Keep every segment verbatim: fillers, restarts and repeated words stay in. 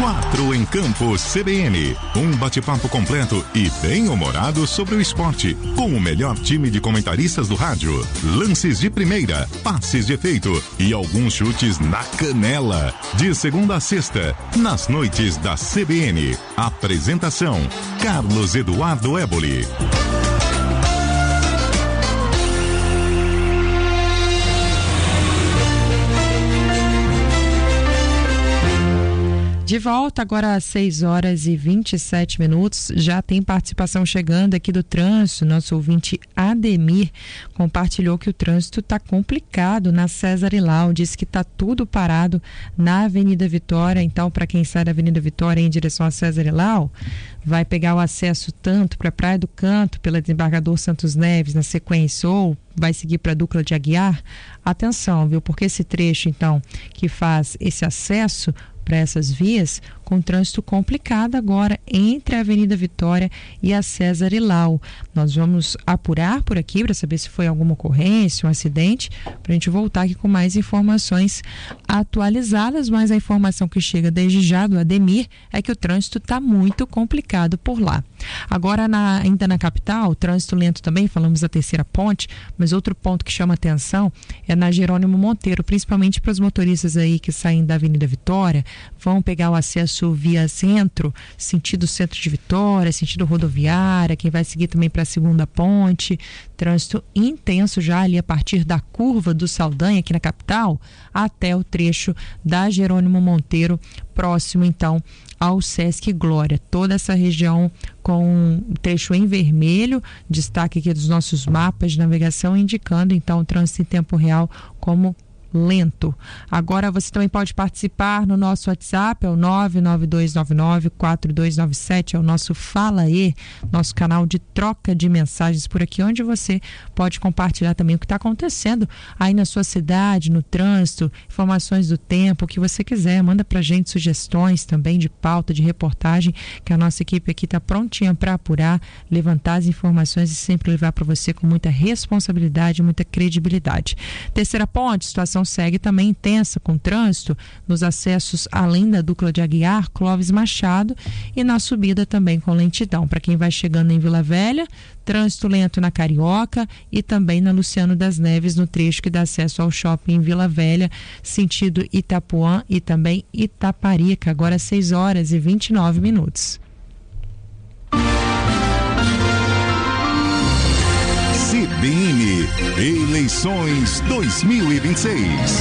Quatro em Campo C B N. Um bate-papo completo e bem-humorado sobre o esporte, com o melhor time de comentaristas do rádio. Lances de primeira, passes de efeito e alguns chutes na canela. De segunda a sexta, nas noites da C B N. Apresentação: Carlos Eduardo Éboli. De volta agora às seis horas e vinte e sete minutos, já tem participação chegando aqui do trânsito. Nosso ouvinte Ademir compartilhou que o trânsito está complicado na César Ilau, disse que está tudo parado na Avenida Vitória. Então, para quem sai da Avenida Vitória em direção a César Ilau, vai pegar o acesso tanto para a Praia do Canto, pela Desembargador Santos Neves na sequência, ou vai seguir para a Ducla de Aguiar. Atenção, viu? Porque esse trecho, então, que faz esse acesso para essas vias, com trânsito complicado agora entre a Avenida Vitória e a César Ilau. Nós vamos apurar por aqui para saber se foi alguma ocorrência, um acidente, para a gente voltar aqui com mais informações atualizadas, mas a informação que chega desde já do Ademir é que o trânsito está muito complicado por lá. Agora, na, ainda na capital, trânsito lento também, falamos da terceira ponte, mas outro ponto que chama atenção é na Jerônimo Monteiro, principalmente para os motoristas aí que saem da Avenida Vitória, vão pegar o acesso via centro, sentido centro de Vitória, sentido rodoviária, quem vai seguir também para a segunda ponte. Trânsito intenso já ali a partir da curva do Saldanha aqui na capital até o trecho da Jerônimo Monteiro, próximo então ao Sesc Glória. Toda essa região com trecho em vermelho, destaque aqui dos nossos mapas de navegação indicando então o trânsito em tempo real como lento. Agora você também pode participar no nosso WhatsApp, é o nove nove dois nove nove quatro dois nove sete, é o nosso Fala Aí, nosso canal de troca de mensagens por aqui, onde você pode compartilhar também o que está acontecendo aí na sua cidade, no trânsito, informações do tempo, o que você quiser. Manda pra gente sugestões também de pauta, de reportagem, que a nossa equipe aqui está prontinha para apurar, levantar as informações e sempre levar para você com muita responsabilidade, muita credibilidade. Terceira ponte, situação segue também intensa com trânsito nos acessos além da Ducla de Aguiar, Clóvis Machado, e na subida também com lentidão. Para quem vai chegando em Vila Velha, trânsito lento na Carioca e também na Luciano das Neves, no trecho que dá acesso ao shopping em Vila Velha, sentido Itapuã e também Itaparica. Agora seis horas e vinte e nove minutos. C B N Eleições dois mil e vinte e seis.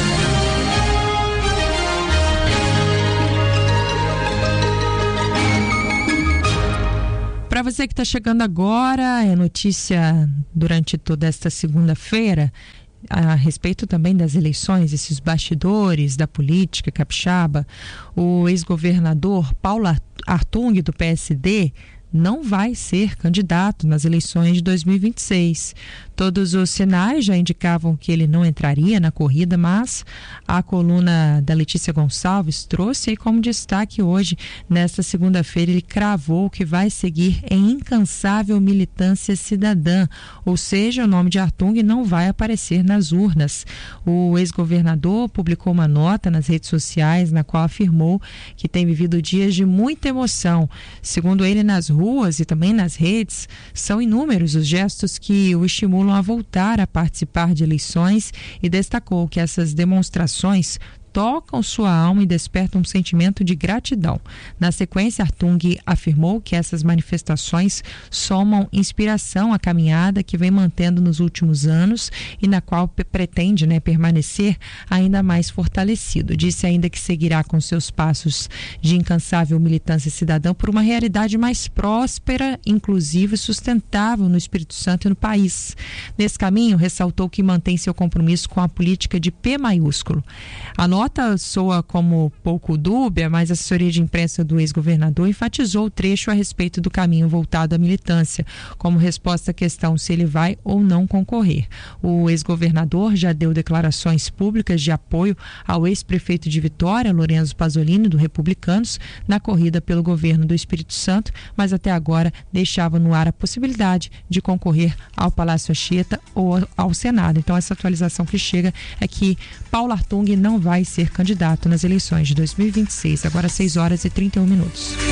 Para você que está chegando agora, é notícia durante toda esta segunda-feira a respeito também das eleições, esses bastidores da política capixaba. O ex-governador Paulo Artung, do P S D, não vai ser candidato nas eleições de dois mil e vinte e seis. Todos os sinais já indicavam que ele não entraria na corrida, mas a coluna da Letícia Gonçalves trouxe aí como destaque hoje, nesta segunda-feira, ele cravou que vai seguir em incansável militância cidadã, ou seja, o nome de Artung não vai aparecer nas urnas. O ex-governador publicou uma nota nas redes sociais na qual afirmou que tem vivido dias de muita emoção. Segundo ele, nas ruas e também nas redes, são inúmeros os gestos que o estimulam a voltar a participar de eleições, e destacou que essas demonstrações tocam sua alma e despertam um sentimento de gratidão. Na sequência, Artung afirmou que essas manifestações somam inspiração à caminhada que vem mantendo nos últimos anos e na qual pretende, né, permanecer ainda mais fortalecido. Disse ainda que seguirá com seus passos de incansável militância cidadã por uma realidade mais próspera, inclusiva e sustentável no Espírito Santo e no país. Nesse caminho, ressaltou que mantém seu compromisso com a política de P maiúsculo. A nota soa como pouco dúbia, mas a assessoria de imprensa do ex-governador enfatizou o trecho a respeito do caminho voltado à militância, como resposta à questão se ele vai ou não concorrer. O ex-governador já deu declarações públicas de apoio ao ex-prefeito de Vitória, Lorenzo Pasolini, do Republicanos, na corrida pelo governo do Espírito Santo, mas até agora deixava no ar a possibilidade de concorrer ao Palácio Anchieta ou ao Senado. Então, essa atualização que chega é que Paulo Artung não vai ser candidato nas eleições de dois mil e vinte e seis. Agora seis horas e trinta e um minutos.